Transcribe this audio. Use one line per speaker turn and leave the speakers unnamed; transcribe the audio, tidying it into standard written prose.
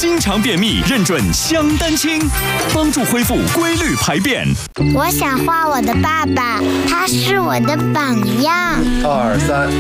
经常便秘，认准香丹清，帮助恢复规律排便。
我想画我的爸爸，他是我的榜样。
2、3。